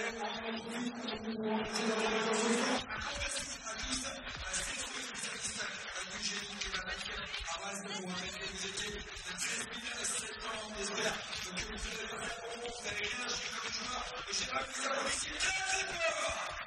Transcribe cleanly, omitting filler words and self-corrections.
J'ai pas pu savoir, mais c'est très très fort.